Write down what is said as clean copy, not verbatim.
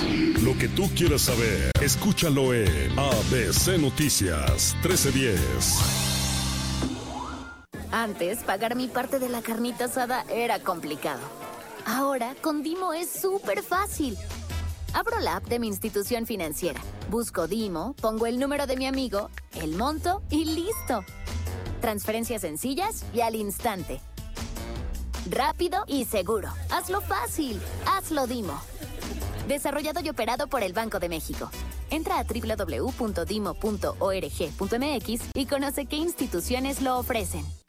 Lo que tú quieras saber, escúchalo en ABC Noticias 1310. Antes, pagar mi parte de la carnita asada era complicado. Ahora, con Dimo es súper fácil. Abro la app de mi institución financiera, busco Dimo, pongo el número de mi amigo, el monto y listo. Transferencias sencillas y al instante. Rápido y seguro. Hazlo fácil. Hazlo Dimo. Desarrollado y operado por el Banco de México. Entra a www.dimo.org.mx y conoce qué instituciones lo ofrecen.